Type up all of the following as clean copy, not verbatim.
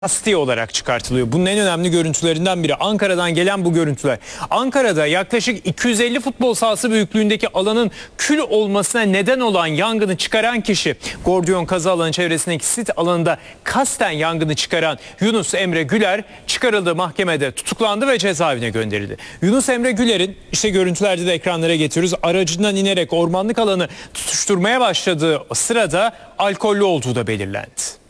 Kasti olarak çıkartılıyor. Bunun en önemli görüntülerinden biri. Ankara'dan gelen bu görüntüler. Ankara'da yaklaşık 250 futbol sahası büyüklüğündeki alanın kül olmasına neden olan yangını çıkaran kişi, Gordiyon kazı alanı çevresindeki sit alanında kasten yangını çıkaran Yunus Emre Güler çıkarıldığı mahkemede tutuklandı ve cezaevine gönderildi. Yunus Emre Güler'in işte görüntülerde de ekranlara getiriyoruz. Aracından inerek ormanlık alanı tutuşturmaya başladığı sırada alkollü olduğu da belirlendi.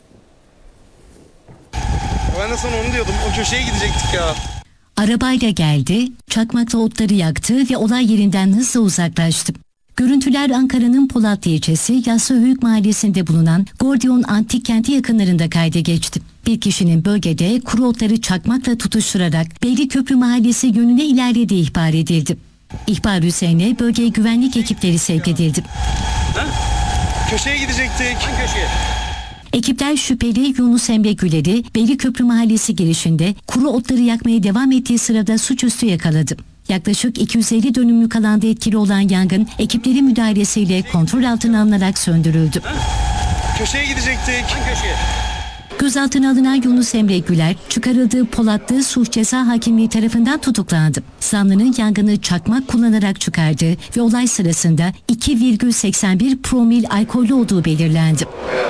Ben de sana onu diyordum. O köşeye gidecektik ya. Arabayla geldi, çakmakla otları yaktı ve olay yerinden hızla uzaklaştı. Görüntüler Ankara'nın Polatlı ilçesi Yassıhöyük mahallesinde bulunan Gordiyon Antik Kenti yakınlarında kayda geçti. Bir kişinin bölgede kuru otları çakmakla tutuşturarak Beyliköprü Mahallesi yönüne ilerlediği ihbar edildi. İhbar üzerine bölgeye güvenlik ekipleri sevk edildi. Köşeye gidecektik. Hangi köşeye? Ekipler şüpheli Yunus Emre Güler'i Beyliköprü Mahallesi girişinde kuru otları yakmaya devam ettiği sırada suçüstü yakaladı. Yaklaşık 250 dönümlük alanda etkili olan yangın ekiplerin müdahalesiyle kontrol altına alınarak söndürüldü. Köşeye gidecektik. Hangi köşeye? Gözaltına alınan Yunus Emre Güler, çıkarıldığı Polatlı Suç Ceza Hakimliği tarafından tutuklandı. Zanlının yangını çakmak kullanarak çıkardığı ve olay sırasında 2,81 promil alkollü olduğu belirlendi.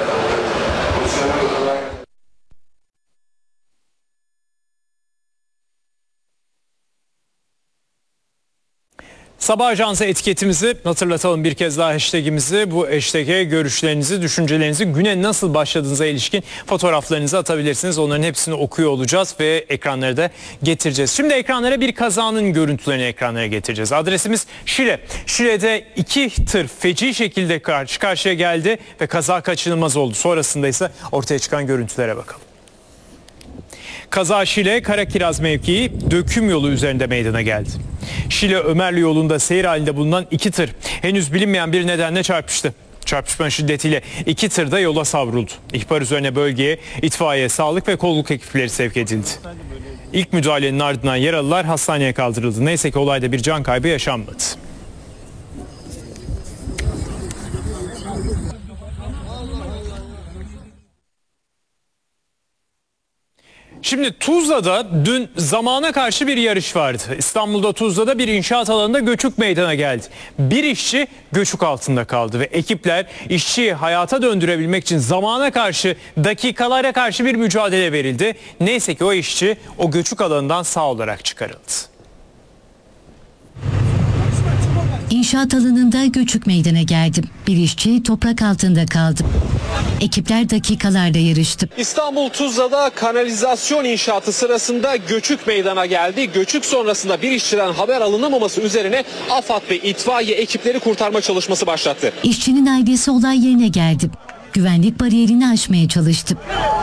Sabah Ajansı etiketimizi hatırlatalım bir kez daha, hashtagimizi. Bu hashtag'e görüşlerinizi, düşüncelerinizi, güne nasıl başladığınıza ilişkin fotoğraflarınızı atabilirsiniz. Onların hepsini okuyor olacağız ve ekranlara da getireceğiz. Şimdi ekranlara bir kazanın görüntülerini ekranlara getireceğiz. Adresimiz Şile. Şile'de iki tır feci şekilde karşı karşıya geldi ve kaza kaçınılmaz oldu. Sonrasında ise ortaya çıkan görüntülere bakalım. Kaza Şile Karakiraz mevkii döküm yolu üzerinde meydana geldi. Şile Ömerli yolunda seyir halinde bulunan iki tır henüz bilinmeyen bir nedenle çarpıştı. Çarpışma şiddetiyle iki tır da yola savruldu. İhbar üzerine bölgeye itfaiye, sağlık ve kolluk ekipleri sevk edildi. İlk müdahalenin ardından yaralılar hastaneye kaldırıldı. Neyse ki olayda bir can kaybı yaşanmadı. Şimdi Tuzla'da dün zamana karşı bir yarış vardı. İstanbul'da Tuzla'da bir inşaat alanında göçük meydana geldi. Bir işçi göçük altında kaldı ve ekipler işçiyi hayata döndürebilmek için zamana karşı, dakikalara karşı bir mücadele verildi. Neyse ki o işçi o göçük alanından sağ olarak çıkarıldı. İnşaat alanında göçük meydana geldi. Bir işçi toprak altında kaldı. Ekipler dakikalarla yarıştı. İstanbul Tuzla'da kanalizasyon inşaatı sırasında göçük meydana geldi. Göçük sonrasında bir işçiden haber alınamaması üzerine AFAD ve itfaiye ekipleri kurtarma çalışması başlattı. İşçinin ailesi olay yerine geldi. Güvenlik bariyerini aşmaya çalıştı.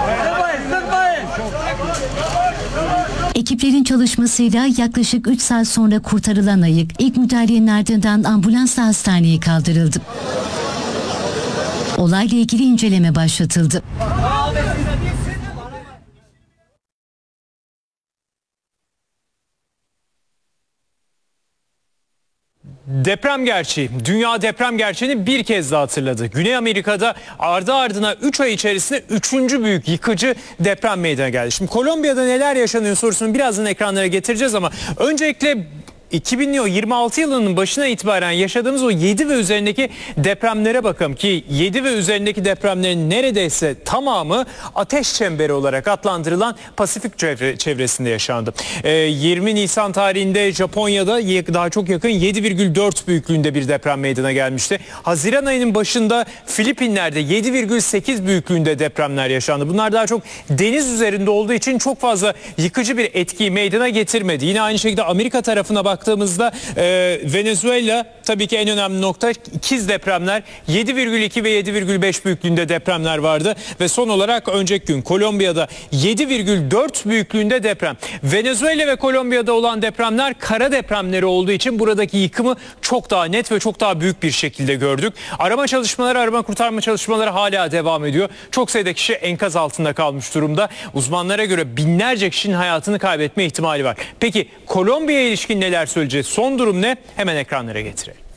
Ekiplerin çalışmasıyla yaklaşık 3 saat sonra kurtarılan ayık ilk müdahalenin ardından ambulansla hastaneye kaldırıldı. Olayla ilgili inceleme başlatıldı. Deprem gerçeği, dünya deprem gerçeğini bir kez daha hatırladı. Güney Amerika'da ardı ardına 3 ay içerisinde 3. büyük yıkıcı deprem meydana geldi. Şimdi Kolombiya'da neler yaşanıyor sorusunu birazdan ekranlara getireceğiz ama öncelikle 2026 yılının başına itibaren yaşadığımız o 7 ve üzerindeki depremlere bakalım ki 7 ve üzerindeki depremlerin neredeyse tamamı ateş çemberi olarak adlandırılan Pasifik çevresinde yaşandı. 20 Nisan tarihinde Japonya'da daha çok yakın 7,4 büyüklüğünde bir deprem meydana gelmişti. Haziran ayının başında Filipinler'de 7,8 büyüklüğünde depremler yaşandı. Bunlar daha çok deniz üzerinde olduğu için çok fazla yıkıcı bir etkiyi meydana getirmedi. Yine aynı şekilde Amerika tarafına baktığımızda Venezuela tabii ki en önemli nokta, ikiz depremler 7,2 ve 7,5 büyüklüğünde depremler vardı ve son olarak önceki gün Kolombiya'da 7,4 büyüklüğünde deprem. Venezuela ve Kolombiya'da olan depremler kara depremleri olduğu için buradaki yıkımı çok daha net ve çok daha büyük bir şekilde gördük. Arama kurtarma çalışmaları hala devam ediyor. Çok sayıda kişi enkaz altında kalmış durumda. Uzmanlara göre binlerce kişinin hayatını kaybetme ihtimali var. Peki Kolombiya'ya ilişkin neler söyleyeceğiz? Son durum ne? Hemen ekranlara getirelim.